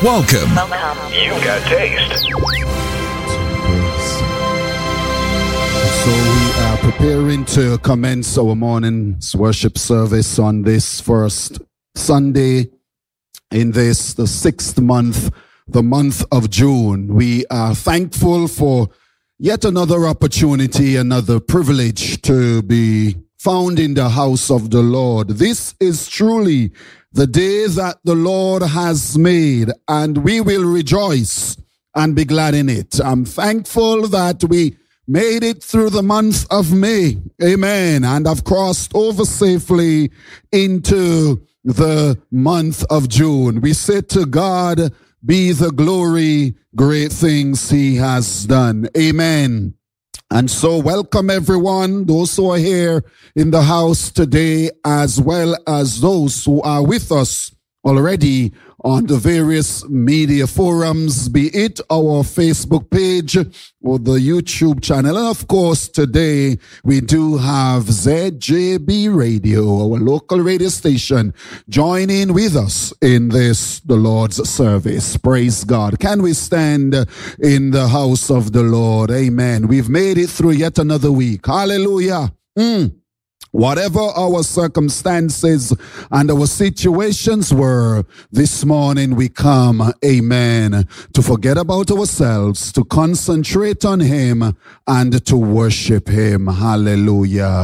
Welcome. You've got taste. So we are preparing to commence our morning's worship service on this first Sunday in this, the 6th month, the month of June. We are thankful for yet another opportunity, another privilege to be found in the house of the Lord. This is truly the day that the Lord has made, and we will rejoice and be glad in it. I'm thankful that we made it through the month of May. Amen. And I've crossed over safely into the month of June. We say to God be the glory, great things he has done. Amen. And so welcome everyone, those who are here in the house today, as well as those who are with us already on the various media forums, be it our Facebook page or the YouTube channel. And of course, today we do have ZJB Radio, our local radio station, joining with us in this, the Lord's service. Praise God. Can we stand in the house of the Lord? Amen. We've made it through yet another week. Hallelujah. Whatever our circumstances and our situations were, this morning we come, amen, to forget about ourselves, to concentrate on him, and to worship him. Hallelujah.